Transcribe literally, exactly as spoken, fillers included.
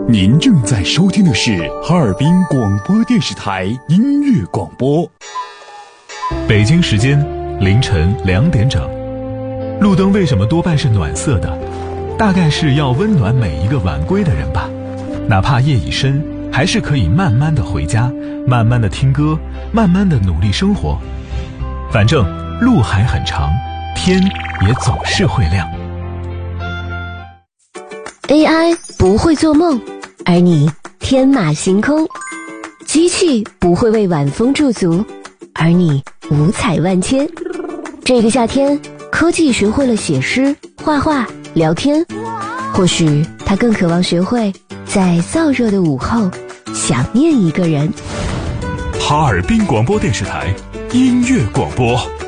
您正在收听的是哈尔滨广播电视台音乐广播。 北京时间凌晨两点整。路灯为什么多半是暖色的？大概是要温暖每一个晚归的人吧。哪怕夜已深，还是可以慢慢的回家，慢慢的听歌，慢慢的努力生活。反正路还很长，天也总是会亮。 A I 不会做梦，而你天马行空；机器不会为晚风驻足，而你五彩万千。这个夏天，科技学会了写诗、画画、聊天，或许它更渴望学会在燥热的午后想念一个人。 哈尔滨广播电视台音乐广播。